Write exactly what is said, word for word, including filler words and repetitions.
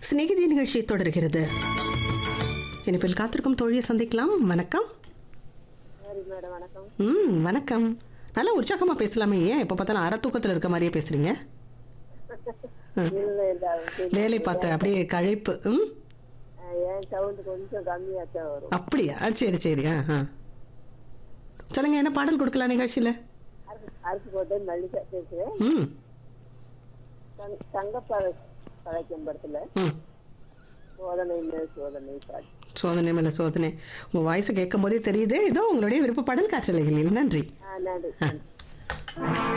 சிநேகிதி நிகழ்ச்சி தொடர்கிறது. இனிப்பில் காத்திருக்கும் தோழியை சந்திக்கலாம். வணக்கம். ம் வணக்கம். நல்லா உற்சாகமா பேசலாமே, ஏன் எப்போ பார்த்தாலும் அரை தூக்கத்தில் இருக்க மாதிரியே பேசுறீங்க? வேலை பார்த்த அப்படியே கழைப்பு. ம் அப்படியா? சரி சரி. ஆ ஆ சொல்லுங்க, என்ன பாடல் கொடுக்கலாம் நிகழ்ச்சியில்? ம் சோதனை மேல சோதனை. உங்க வாய்ஸ் கேட்கும் போதே தெரியுது. இதோ உங்களுடைய விருப்ப பாடல் காற்றலைகளில். நன்றி.